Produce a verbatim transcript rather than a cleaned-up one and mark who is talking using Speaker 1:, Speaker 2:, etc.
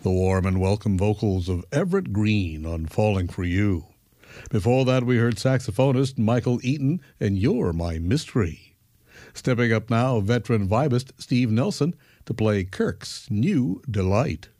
Speaker 1: The warm and welcome vocals of Everett Green on Falling for You. Before that, we heard saxophonist Michael Eaton and You're My Mystery. Stepping up now, veteran vibist Steve Nelson to play Kirk's New Delight.